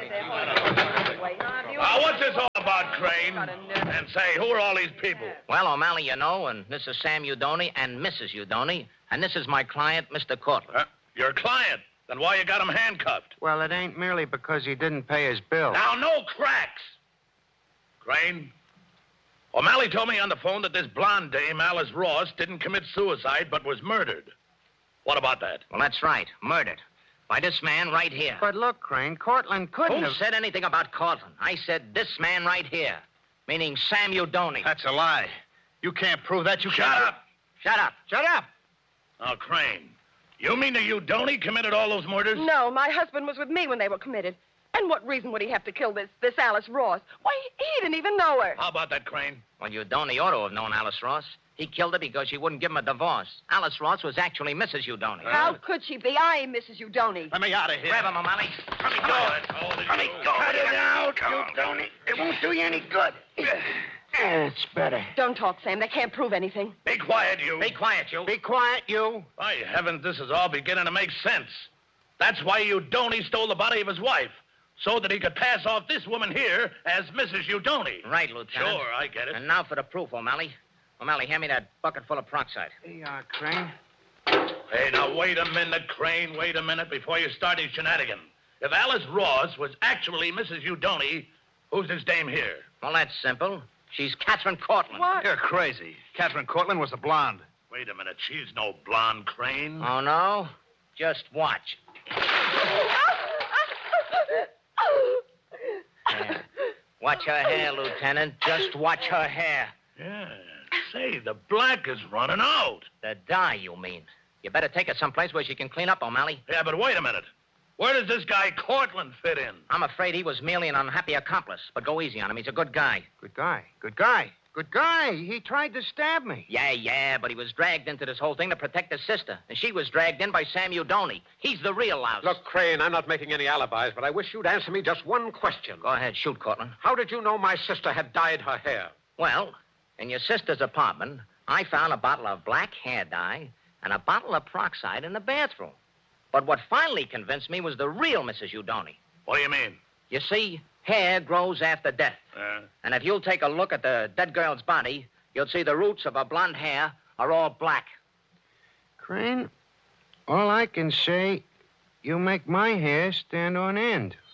What's this all about, Crane? And say, who are all these people? Well, O'Malley, you know, and this is Sam Udoni and Mrs. Udoni, and this is my client, Mr. Cortland. Your client? Then why you got him handcuffed? Well, it ain't merely because he didn't pay his bill. Now, no cracks! Crane, O'Malley told me on the phone that this blonde dame, Alice Ross, didn't commit suicide but was murdered. What about that? Well, that's right. Murdered. By this man right here. But look, Crane, Cortland couldn't Who have... said anything about Cortland? I said this man right here, meaning Sam Udoni. That's a lie. You can't prove that. Shut up! Shut up. Shut up! Now, Crane, you mean that Udoni committed all those murders? No, my husband was with me when they were committed. And what reason would he have to kill this Alice Ross? Why, he didn't even know her. How about that, Crane? Well, Udoni ought to have known Alice Ross. He killed her because she wouldn't give him a divorce. Alice Ross was actually Mrs. Udoni. How could she be? I am Mrs. Udoni. Let me out of here. Grab him, O'Malley. Let me go. Let me go. Cut it out, Udoni. It won't do you any good. It's better. Don't talk, Sam. They can't prove anything. Be quiet, you. Be quiet, you. Be quiet, you. By heavens, this is all beginning to make sense. That's why Udoni stole the body of his wife, so that he could pass off this woman here as Mrs. Udoni. Right, Lieutenant. Sure, I get it. And now for the proof, O'Malley. O'Malley, hand me that bucket full of peroxide. Here you are, Crane. Hey, now, wait a minute, Crane. Wait a minute before you start his shenanigan. If Alice Ross was actually Mrs. Udoni, who's this dame here? Well, that's simple. She's Catherine Cortland. What? You're crazy. Catherine Cortland was the blonde. Wait a minute. She's no blonde, Crane. Oh, no? Just watch. Yeah. Watch her hair, Lieutenant. Just watch her hair. Yeah. Say, the black is running out. The dye, you mean. You better take her someplace where she can clean up, O'Malley. Yeah, but wait a minute. Where does this guy Cortland fit in? I'm afraid he was merely an unhappy accomplice, but go easy on him. He's a good guy. Good guy. Good guy. Good guy. He tried to stab me. Yeah, but he was dragged into this whole thing to protect his sister. And she was dragged in by Sam Udoni. He's the real louse. Look, Crane, I'm not making any alibis, but I wish you'd answer me just one question. Go ahead, shoot, Cortland. How did you know my sister had dyed her hair? Well, in your sister's apartment, I found a bottle of black hair dye and a bottle of peroxide in the bathroom. But what finally convinced me was the real Mrs. Udoni. What do you mean? You see, hair grows after death. And if you'll take a look at the dead girl's body, you'll see the roots of her blonde hair are all black. Crane, all I can say, you make my hair stand on end.